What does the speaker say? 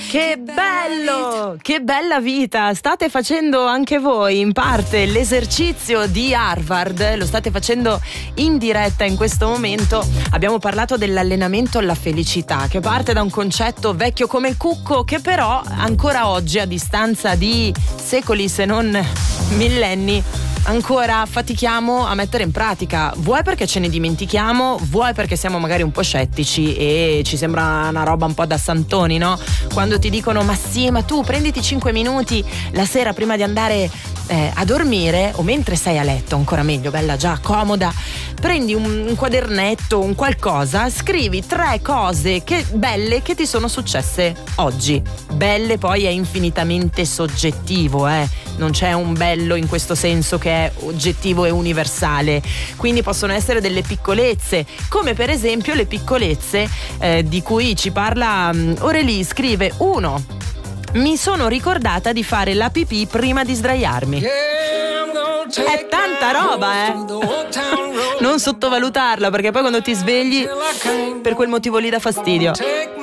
Che bello! Che bella vita! State facendo anche voi in parte l'esercizio di Harvard, lo state facendo in diretta in questo momento. Abbiamo parlato dell'allenamento alla felicità, che parte da un concetto vecchio come il cucco, che però ancora oggi, a distanza di secoli se non millenni, ancora fatichiamo a mettere in pratica, vuoi perché ce ne dimentichiamo, vuoi perché siamo magari un po' scettici e ci sembra una roba un po' da santoni, no? Quando ti dicono ma sì, ma tu prenditi 5 minuti la sera prima di andare a dormire, o mentre sei a letto, ancora meglio, bella già comoda, prendi un quadernetto, un qualcosa, scrivi 3 cose belle che ti sono successe oggi. Belle poi è infinitamente soggettivo, non c'è un bello in questo senso che è oggettivo e universale, quindi possono essere delle piccolezze, come per esempio le piccolezze di cui ci parla Aurélie. Scrive: 1. Mi sono ricordata di fare la pipì prima di sdraiarmi. È tanta roba, non sottovalutarla, perché poi quando ti svegli per quel motivo lì dà fastidio.